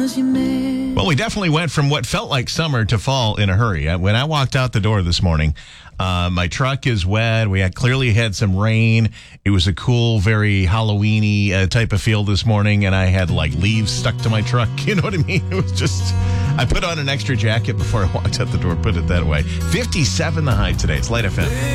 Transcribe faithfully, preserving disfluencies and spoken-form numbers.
'cause you made. Well, we definitely went from what felt like summer to fall in a hurry. Uh, When I walked out the door this morning, uh, my truck is wet. We had clearly had some rain. It was a cool, very Halloween-y uh, type of feel this morning, and I had like leaves stuck to my truck. You know what I mean? It was just, I put on an extra jacket before I walked out the door, put it that way. fifty-seven the high today. It's Light F M.